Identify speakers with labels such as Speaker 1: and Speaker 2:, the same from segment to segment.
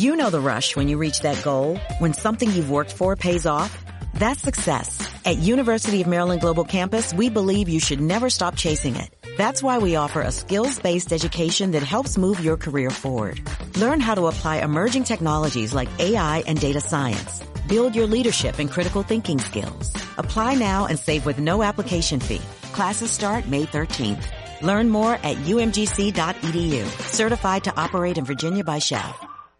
Speaker 1: You know the rush when you reach that goal, when something you've worked for pays off. That's success. At University of Maryland Global Campus, we believe you should never stop chasing it. That's why we offer a skills-based education that helps move your career forward. Learn how to apply emerging technologies like AI and data science. Build your leadership and critical thinking skills. Apply now and save with no application fee. Classes start May 13th. Learn more at umgc.edu. Certified to operate in Virginia by Shell.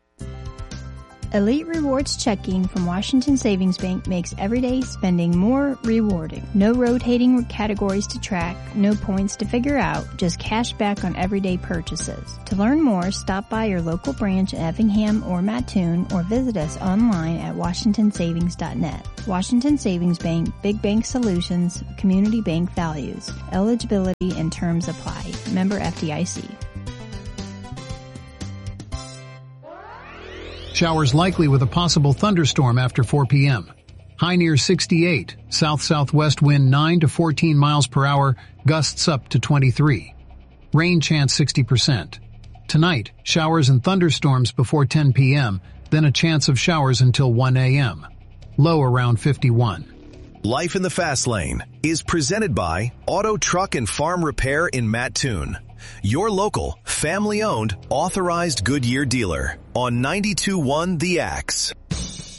Speaker 2: Elite Rewards checking from Washington Savings Bank makes everyday spending more rewarding. No rotating categories to track, no points to figure out, just cash back on everyday purchases. To learn more, stop by your local branch in Effingham or Mattoon or visit us online at washingtonsavings.net. Washington Savings Bank, Big Bank Solutions, Community Bank Values. Eligibility and terms apply. Member FDIC.
Speaker 3: Showers likely with a possible thunderstorm after 4 p.m. High near 68. South-southwest wind 9 to 14 miles per hour, gusts up to 23. Rain chance 60%. Tonight, showers and thunderstorms before 10 p.m., then a chance of showers until 1 a.m. Low around 51.
Speaker 4: Life in the Fast Lane is presented by Auto, Truck, and Farm Repair in Mattoon. Your local, family-owned, authorized Goodyear dealer on 92.1 The Axe.